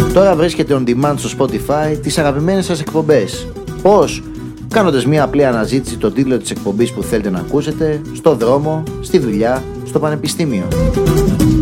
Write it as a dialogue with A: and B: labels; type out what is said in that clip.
A: Τώρα βρίσκεται on demand στο Spotify τις αγαπημένες σας εκπομπές. Πώς? Κάνοντας μια απλή αναζήτηση το τίτλο της εκπομπής που θέλετε να ακούσετε, στο δρόμο, στη δουλειά, στο πανεπιστήμιο.